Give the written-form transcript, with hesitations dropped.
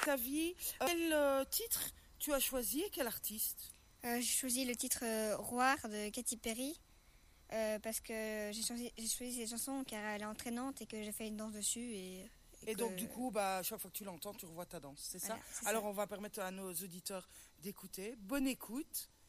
ta vie. Quel titre tu as choisi et quel artiste? J'ai choisi le titre Roar de Katy Perry parce que j'ai choisi cette chanson car elle est entraînante et que j'ai fait une danse dessus. Et donc du coup, chaque fois que tu l'entends, tu revois ta danse, c'est ça? Voilà, c'est Alors ça. on va permettre à nos auditeurs d'écouter. Bonne écoute